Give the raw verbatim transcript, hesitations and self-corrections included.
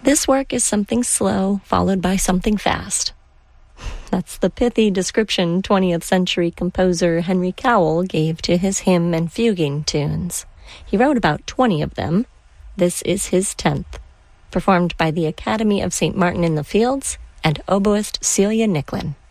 This work is something slow, followed by something fast. That's the pithy description twentieth century composer Henry Cowell gave to his hymn and fuguing tunes. He wrote about twenty of them. This is his tenth, performed by the Academy of Saint Martin in the Fields and oboist Celia Nicklin.